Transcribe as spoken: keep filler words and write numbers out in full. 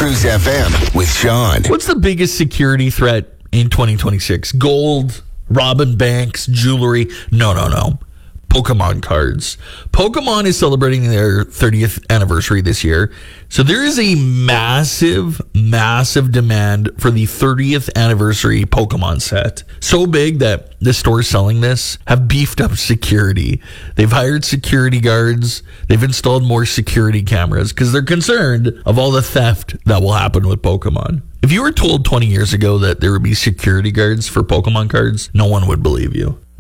Cruise F M with Sean. What's the biggest security threat in twenty twenty-six? Gold, robbing banks, jewelry? No, no, no. Pokemon cards. Pokemon is celebrating their thirtieth anniversary this year. So there is a massive, massive demand for the thirtieth anniversary Pokemon set. So big that the stores selling this have beefed up security. They've hired security guards. They've installed more security cameras because they're concerned of all the theft that will happen with Pokemon. If you were told twenty years ago that there would be security guards for Pokemon cards, no one would believe you.